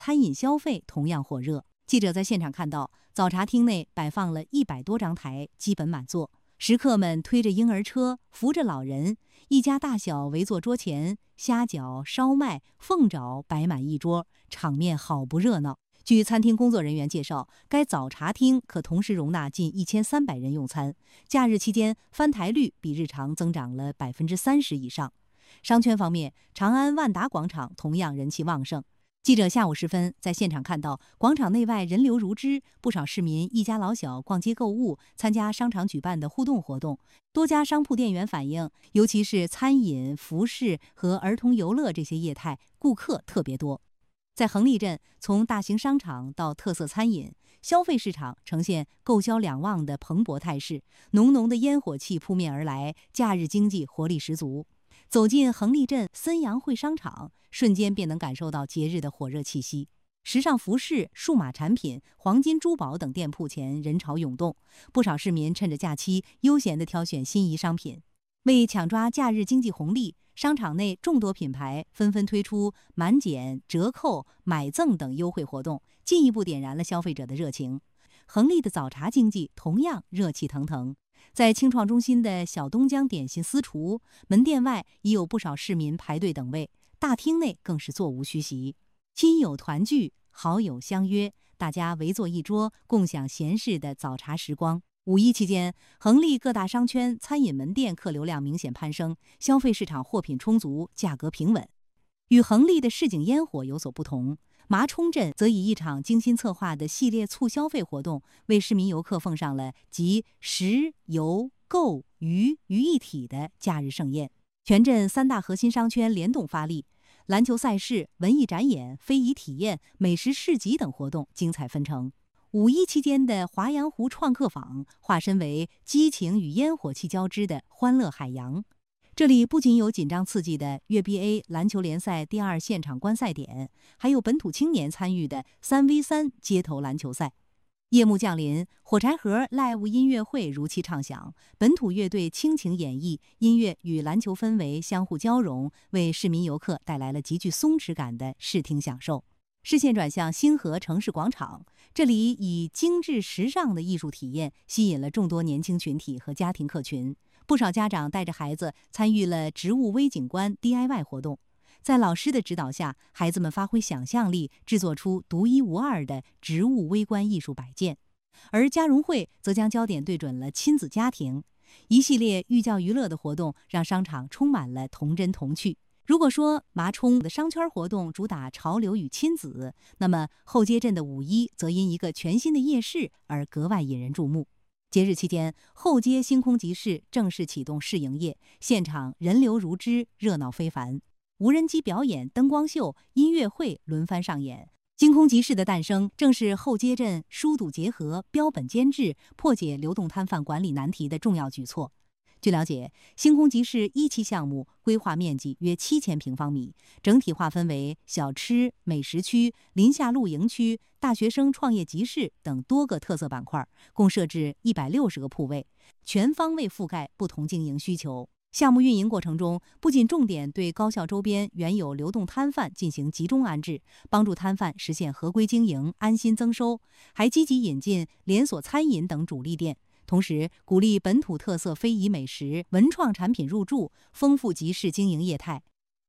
餐饮消费同样火热。记者在现场看到，早茶厅内摆放了100多张台，基本满座。食客们推着婴儿车，扶着老人，一家大小围坐桌前，虾饺、烧麦、凤爪摆满一桌，场面好不热闹。据餐厅工作人员介绍，该早茶厅可同时容纳近1300人用餐，假日期间翻台率比日常增长了30%以上。商圈方面，长安万达广场同样人气旺盛。记者下午时分在现场看到，广场内外人流如织，不少市民一家老小逛街购物，参加商场举办的互动活动。多家商铺店员反映，尤其是餐饮、服饰和儿童游乐这些业态，顾客特别多。在横立镇，从大型商场到特色餐饮，消费市场呈现购销两旺的蓬勃态势，浓浓的烟火气扑面而来，假日经济活力十足。走进横立镇森阳汇商场，瞬间便能感受到节日的火热气息。时尚服饰、数码产品、黄金珠宝等店铺前人潮涌动，不少市民趁着假期悠闲地挑选心仪商品。为抢抓假日经济红利，商场内众多品牌纷纷推出满减、折扣、买赠等优惠活动，进一步点燃了消费者的热情。横立的早茶经济同样热气腾腾。在青创中心的小东江点心私厨门店外，已有不少市民排队等位，大厅内更是座无虚席。亲友团聚，好友相约，大家围坐一桌，共享闲适的早茶时光。五一期间，横立各大商圈餐饮门店客流量明显攀升，消费市场货品充足，价格平稳。与横立的市井烟火有所不同，麻冲镇则以一场精心策划的系列促消费活动，为市民游客奉上了集食、游、购、娱于一体的假日盛宴。全镇3大核心商圈联动发力，篮球赛事、文艺展演、非遗体验、美食市集等活动精彩纷呈。五一期间的华阳湖创客坊化身为激情与烟火气交织的欢乐海洋。这里不仅有紧张刺激的粤 BA 篮球联赛第2现场观赛点，还有本土青年参与的3v3街头篮球赛。夜幕降临，火柴盒 Live 音乐会如期唱响，本土乐队倾情演绎，音乐与篮球氛围相互交融，为市民游客带来了极具松弛感的视听享受。视线转向星河城市广场，这里以精致时尚的艺术体验吸引了众多年轻群体和家庭客群。不少家长带着孩子参与了植物微景观 DIY 活动，在老师的指导下，孩子们发挥想象力，制作出独一无二的植物微观艺术摆件。而家融会则将焦点对准了亲子家庭，一系列寓教于乐的活动让商场充满了童真童趣。如果说麻冲的商圈活动主打潮流与亲子，那么后街镇的五一则因一个全新的夜市而格外引人注目。节日期间，后街星空集市正式启动试营业，现场人流如织，热闹非凡。无人机表演、灯光秀、音乐会轮番上演。星空集市的诞生，正是后街镇疏堵结合、标本兼治，破解流动摊贩管理难题的重要举措。据了解，星空集市1期项目规划面积约7000平方米，整体划分为小吃、美食区、林下露营区、大学生创业集市等多个特色板块，共设置160个铺位，全方位覆盖不同经营需求。项目运营过程中，不仅重点对高校周边原有流动摊贩进行集中安置，帮助摊贩实现合规经营、安心增收，还积极引进连锁餐饮等主力店。同时，鼓励本土特色非遗美食、文创产品入驻，丰富集市经营业态。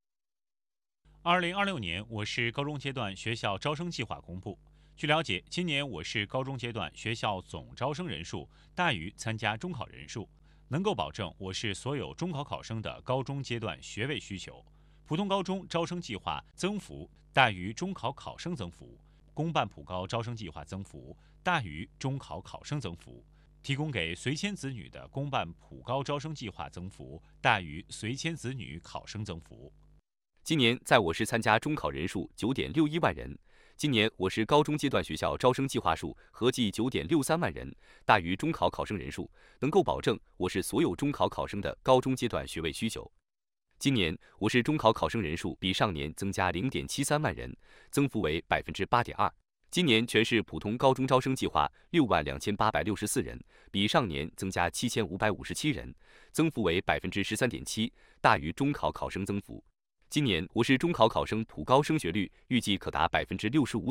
2026年我市高中阶段学校招生计划公布。据了解，今年我市高中阶段学校总招生人数大于参加中考人数，能够保证我市所有中考考生的高中阶段学位需求。普通高中招生计划增幅大于中考考生增幅，公办普高招生计划增幅大于中考考生增幅。提供给随迁子女的公办普高招生计划增幅大于随迁子女考生增幅。 今年在我市参加中考人数9.61万人，今年我市高中阶段学校招生计划数合计9.63万人，大于中考考生人数，能够保证我市所有中考考生的高中阶段学位需求。今年我市中考考生人数比上年增加0.73万人，增幅为8.2%。今年全市普通高中招生计划62864人，比上年增加7557人，增幅为13.7%，大于中考考生增幅。 今年我市中考考生普高升学率预计可达65%。